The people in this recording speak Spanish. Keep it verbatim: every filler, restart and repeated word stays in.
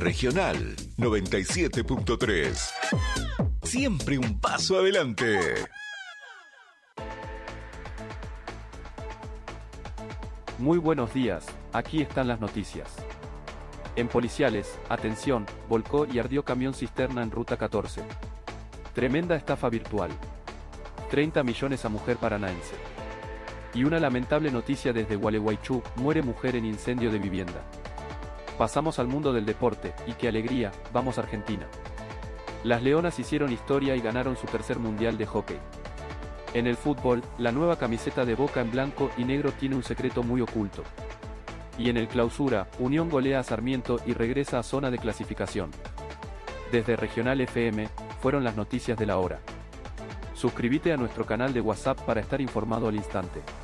Regional noventa y siete punto tres. Siempre un paso adelante. Muy buenos días, aquí están las noticias. En Policiales, atención, volcó y ardió camión cisterna en Ruta catorce. Tremenda estafa virtual. treinta millones a mujer paranaense. Y una lamentable noticia desde Gualeguaychú, muere mujer en incendio de vivienda. Pasamos al mundo del deporte, y qué alegría, vamos Argentina. Las Leonas hicieron historia y ganaron su tercer mundial de hockey. En el fútbol, la nueva camiseta de Boca en blanco y negro tiene un secreto muy oculto. Y en el Clausura, Unión golea a Sarmiento y regresa a zona de clasificación. Desde Regional F M, fueron las noticias de la hora. Suscríbete a nuestro canal de WhatsApp para estar informado al instante.